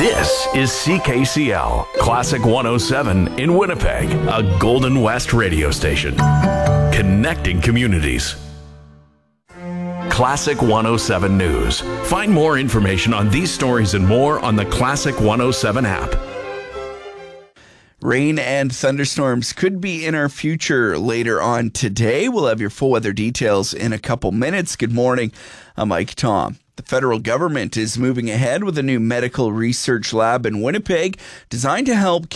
This is CKCL, Classic 107 in Winnipeg, a Golden West radio station. Connecting communities. Classic 107 News. Find more information on these stories and more on the Classic 107 app. Rain and thunderstorms could be in our future later on today. We'll have your full weather details in a couple minutes. Good morning. I'm Mike Tom. The federal government is moving ahead with a new medical research lab in Winnipeg designed to help